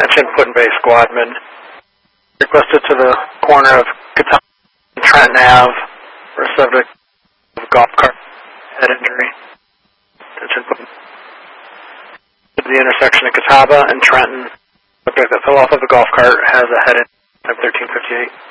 Attention Put-in-Bay Squadman. Requested to the corner of Catawba and Trenton Ave for a subject of golf cart head injury. Attention Put-in-Bay. To the intersection of Catawba and Trenton. Subject that fell off of the golf cart has a head injury of 1358.